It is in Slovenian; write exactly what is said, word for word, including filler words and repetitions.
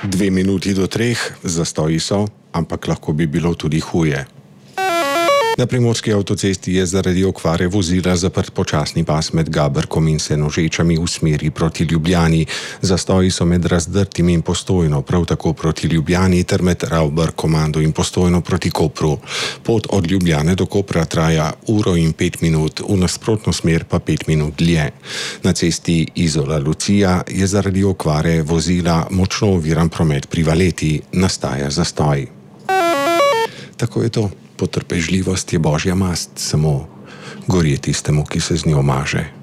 Dve minuti do treh, zastoji so, ampak lahko bi bilo tudi huje. Na primorski avtocesti je zaradi okvare vozila zaprt počasni pas med Gaberkom in Senožečami v smeri proti Ljubljani. Zastoji so med Razdrtim in Postojno, prav tako proti Ljubljani ter med Ravbar-Komando in Postojno proti Kopru. Pot od Ljubljane do Kopra traja uro in pet minut, v nasprotno smer pa pet minut dlje. Na cesti Izola-Lucija je zaradi okvare vozila močno oviran promet pri Valeti, nastaja zastoj. Tako je to. Potrpežljivost je božja mast, samo gorje tistemu, ki se z njo maže.